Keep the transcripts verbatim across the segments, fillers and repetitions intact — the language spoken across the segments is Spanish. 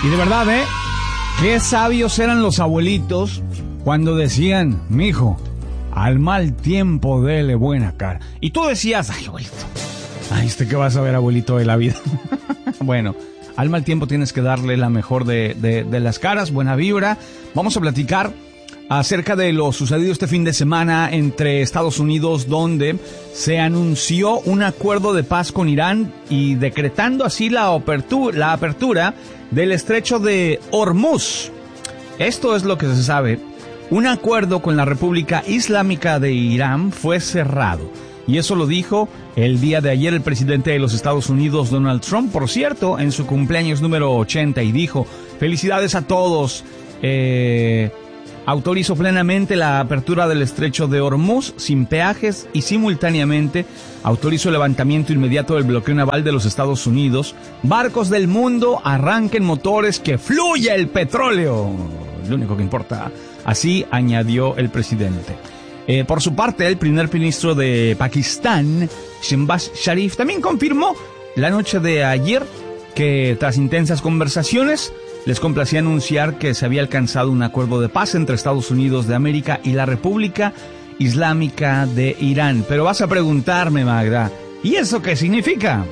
Y de verdad, ¿eh? Qué sabios eran los abuelitos cuando decían, mijo, al mal tiempo dele buena cara. Y tú decías, ay, abuelito, ay, ¿este qué vas a ver, abuelito, de la vida? Bueno, al mal tiempo tienes que darle la mejor de, de, de las caras, buena vibra. Vamos a platicar acerca de lo sucedido este fin de semana entre Estados Unidos, donde se anunció un acuerdo de paz con Irán y decretando así la apertura, la apertura del estrecho de Hormuz. Esto es lo que se sabe. Un acuerdo con la República Islámica de Irán fue cerrado. Y eso lo dijo el día de ayer el presidente de los Estados Unidos, Donald Trump, por cierto, en su cumpleaños número ochenta, y dijo, felicidades a todos, eh... autorizo plenamente la apertura del estrecho de Hormuz sin peajes y simultáneamente autorizo el levantamiento inmediato del bloqueo naval de los Estados Unidos. Barcos del mundo, arranquen motores, que fluya el petróleo. Lo único que importa. Así añadió el presidente. Eh, por su parte, el primer ministro de Pakistán, Shehbaz Sharif, también confirmó la noche de ayer que tras intensas conversaciones les complacía anunciar que se había alcanzado un acuerdo de paz entre Estados Unidos de América y la República Islámica de Irán. Pero vas a preguntarme, Magda, ¿y eso qué significa?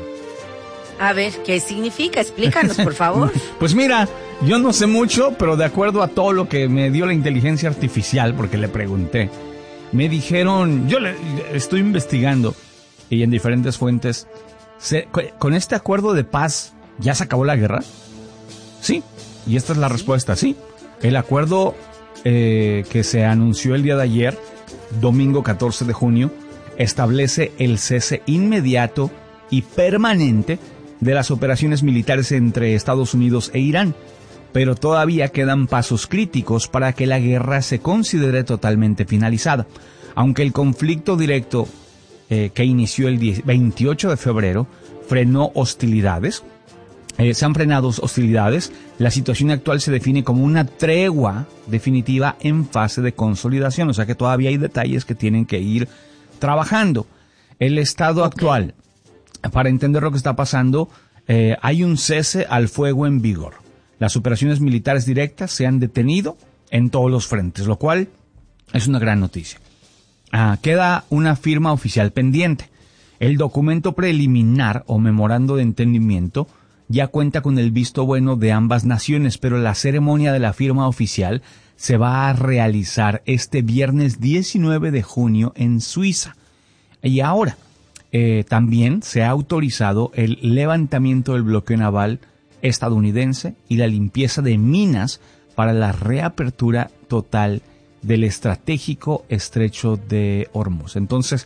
A ver, ¿qué significa? Explícanos, por favor. Pues mira, yo no sé mucho, pero de acuerdo a todo lo que me dio la inteligencia artificial, porque le pregunté, me dijeron, yo le, estoy investigando, y en diferentes fuentes, se, ¿con este acuerdo de paz ya se acabó la guerra? Sí. Y esta es la respuesta, sí. El acuerdo eh, que se anunció el día de ayer, domingo catorce de junio, establece el cese inmediato y permanente de las operaciones militares entre Estados Unidos e Irán. Pero todavía quedan pasos críticos para que la guerra se considere totalmente finalizada. Aunque el conflicto directo eh, que inició el veintiocho de febrero frenó hostilidades, Eh, se han frenado hostilidades, la situación actual se define como una tregua definitiva en fase de consolidación, o sea que todavía hay detalles que tienen que ir trabajando. El estado okay. actual, para entender lo que está pasando, eh, hay un cese al fuego en vigor. Las operaciones militares directas se han detenido en todos los frentes, lo cual es una gran noticia. Ah, queda una firma oficial pendiente. El documento preliminar o memorando de entendimiento ya cuenta con el visto bueno de ambas naciones, pero la ceremonia de la firma oficial se va a realizar este viernes diecinueve de junio en Suiza. Y ahora, eh, también se ha autorizado el levantamiento del bloqueo naval estadounidense y la limpieza de minas para la reapertura total del estratégico estrecho de Hormuz. Entonces,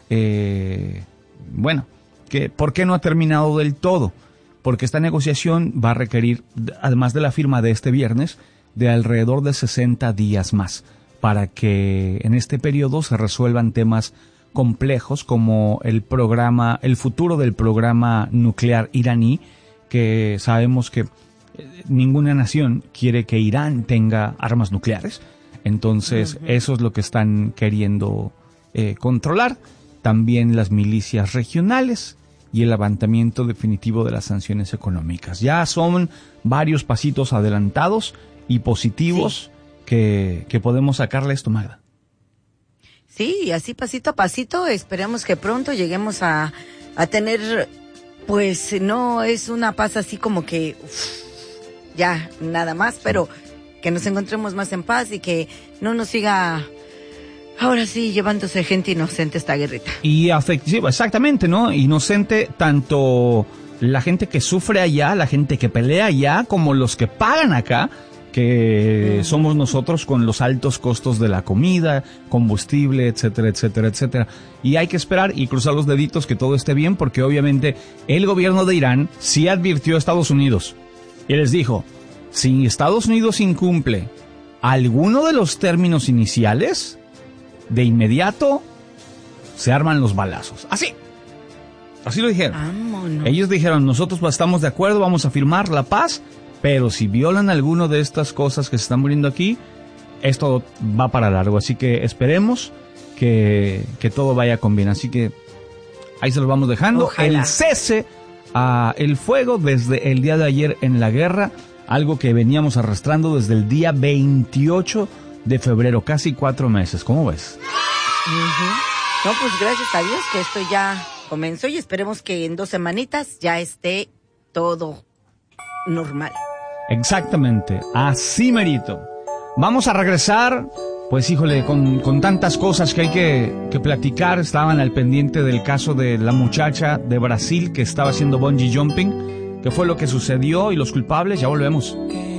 eh, bueno, ¿qué, ¿por qué no ha terminado del todo? Porque esta negociación va a requerir, además de la firma de este viernes, de alrededor de sesenta días más, para que en este periodo se resuelvan temas complejos como el programa, el futuro del programa nuclear iraní, que sabemos que ninguna nación quiere que Irán tenga armas nucleares. Entonces, uh-huh. eso es lo que están queriendo eh, controlar. También las milicias regionales y el levantamiento definitivo de las sanciones económicas. Ya son varios pasitos adelantados y positivos sí. que, que podemos sacarle esto, Magda. Sí, y así pasito a pasito, esperemos que pronto lleguemos a, a tener, pues no es una paz así como que uf, ya nada más, pero que nos encontremos más en paz y que no nos siga ahora sí llevándose gente inocente esta guerrita. Y afectivo, exactamente, ¿no? Inocente tanto la gente que sufre allá, la gente que pelea allá, como los que pagan acá, que mm. somos nosotros con los altos costos de la comida, combustible, etcétera, etcétera, etcétera. Y hay que esperar y cruzar los deditos que todo esté bien, porque obviamente el gobierno de Irán sí advirtió a Estados Unidos y les dijo, si Estados Unidos incumple alguno de los términos iniciales, de inmediato se arman los balazos. Así. Así lo dijeron. Vámonos. Ellos dijeron, nosotros estamos de acuerdo, vamos a firmar la paz, pero si violan alguno de estas cosas que se están muriendo aquí, esto va para largo. Así que esperemos que, que todo vaya con bien. Así que ahí se lo vamos dejando. Ojalá. El cese a el fuego desde el día de ayer en la guerra algo que veníamos arrastrando desde el día veintiocho de febrero, casi cuatro meses. ¿Cómo ves? Uh-huh. No, pues gracias a Dios que esto ya comenzó y esperemos que en dos semanitas ya esté todo normal. Exactamente, así merito. Vamos a regresar, pues híjole, con, con tantas cosas que hay que, que platicar. Estaban al pendiente del caso de la muchacha de Brasil que estaba haciendo bungee jumping. ¿Qué fue lo que sucedió y los culpables? Ya volvemos.